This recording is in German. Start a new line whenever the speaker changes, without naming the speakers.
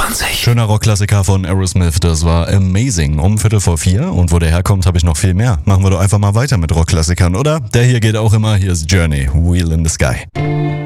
Schöner Rockklassiker von Aerosmith, das war Amazing. Um 3:45 und wo der herkommt, habe ich noch viel mehr. Machen wir doch einfach mal weiter mit Rockklassikern, oder? Der hier geht auch immer, hier ist Journey, Wheel in the Sky.